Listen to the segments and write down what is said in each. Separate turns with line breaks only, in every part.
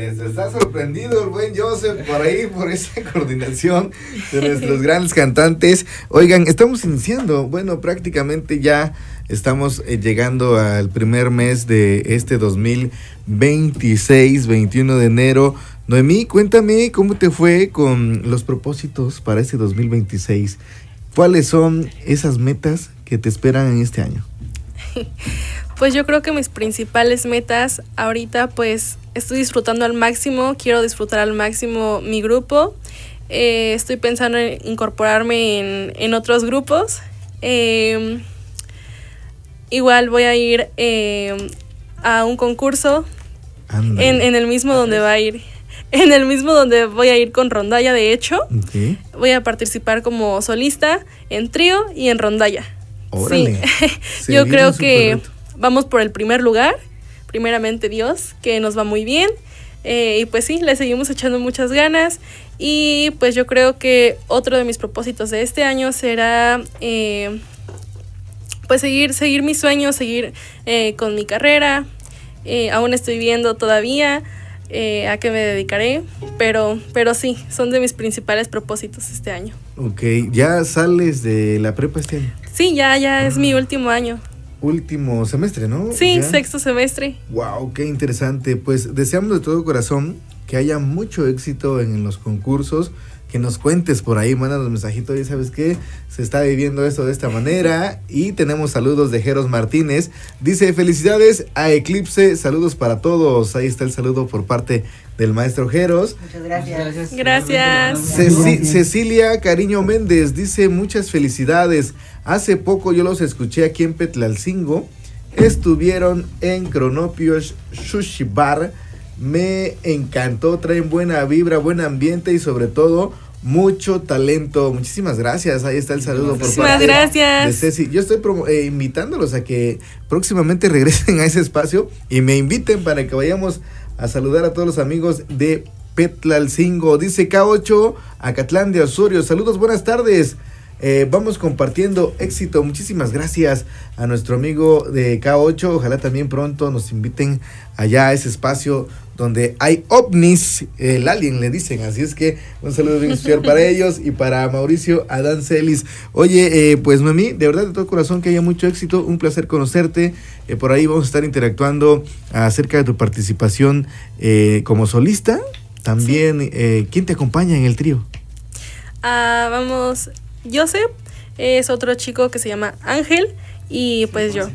Pues está sorprendido el buen Joseph por ahí, por esa coordinación de nuestros grandes cantantes. Oigan, estamos iniciando, bueno, prácticamente ya estamos llegando al primer mes de este 2026, 21 de enero. Noemí, cuéntame cómo te fue con los propósitos para este 2026. ¿Cuáles son esas metas que te esperan en este año?
Pues yo creo que mis principales metas ahorita, pues estoy disfrutando al máximo, quiero disfrutar al máximo mi grupo. Estoy pensando en incorporarme en otros grupos. Igual voy a ir a un concurso en el mismo donde va a ir. En el mismo donde voy a ir con rondalla, de hecho.
Okay.
Voy a participar como solista, en trío y en rondalla.
Órale.
Sí. Yo creo que vamos por el primer lugar, primeramente Dios, que nos va muy bien. Y pues sí, le seguimos echando muchas ganas. Y pues yo creo que otro de mis propósitos de este año será pues seguir mis sueños, seguir con mi carrera. Aún estoy viendo todavía a qué me dedicaré, pero sí, son de mis principales propósitos este año.
Ok, ¿ya sales de la prepa este año?
Sí, ya es mi último año.
Último semestre, ¿no?
Sí,
¿ya?
Sexto semestre.
Wow, qué interesante. Pues deseamos de todo corazón que haya mucho éxito en los concursos, que nos cuentes por ahí, mándanos mensajitos, ya sabes que se está viviendo esto de esta manera. Y tenemos saludos de Jeros Martínez, dice: felicidades a Eclipse, saludos para todos. Ahí está el saludo por parte del maestro Jeros.
Muchas gracias.
Gracias.
Cecilia Cariño Méndez dice: muchas felicidades, hace poco yo los escuché aquí en Petlalcingo, estuvieron en Cronopio Sushi Bar, me encantó, traen buena vibra, buen ambiente y sobre todo mucho talento. Muchísimas gracias, ahí está el saludo por parte
gracias
de Ceci. Yo estoy invitándolos a que próximamente regresen a ese espacio y me inviten para que vayamos a saludar a todos los amigos de Petlalcingo. Dice K8 Acatlán de Osorio, saludos, buenas tardes. Vamos compartiendo éxito. Muchísimas gracias a nuestro amigo de K8. Ojalá también pronto nos inviten allá a ese espacio donde hay ovnis, el alien le dicen. Así es que un saludo bien especial para ellos y para Mauricio Adán Celis. Oye, pues Noemí, de verdad de todo corazón que haya mucho éxito, un placer conocerte. Por ahí vamos a estar interactuando acerca de tu participación como solista. También, sí. ¿Quién te acompaña en el trío?
Vamos, Joseph, es otro chico que se llama Ángel y pues yo.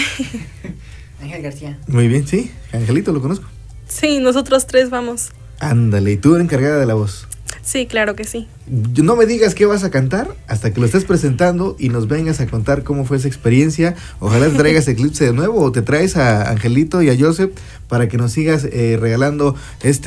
Ángel García.
Muy bien, sí, Angelito lo conozco.
Sí, nosotros tres vamos.
Ándale, ¿y tú eres encargada de la voz?
Sí, claro que sí.
No me digas qué vas a cantar hasta que lo estés presentando y nos vengas a contar cómo fue esa experiencia. Ojalá te traigas Eclipse de nuevo o te traes a Angelito y a Joseph para que nos sigas regalando este